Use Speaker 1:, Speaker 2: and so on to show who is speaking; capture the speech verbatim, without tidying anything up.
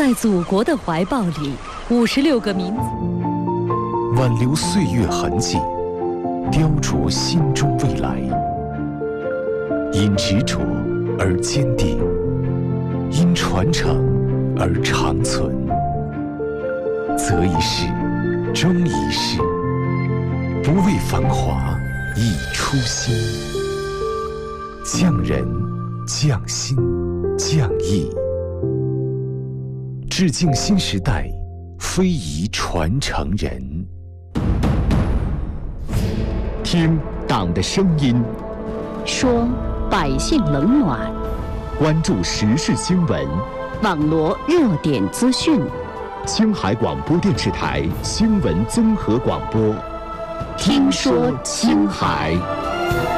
Speaker 1: 在祖国的怀抱里，五十六个民族
Speaker 2: 挽留岁月痕迹，雕琢心中未来。因执着而坚定，因传承而长存。择一事，终一事，不为繁华，以初心。匠人，匠心，匠艺。致敬新时代，非遗传承人。
Speaker 3: 听党的声音，
Speaker 4: 说百姓冷暖，
Speaker 3: 关注时事新闻，
Speaker 4: 网罗热点资讯。
Speaker 3: 青海广播电视台新闻综合广播，
Speaker 4: 听说青海。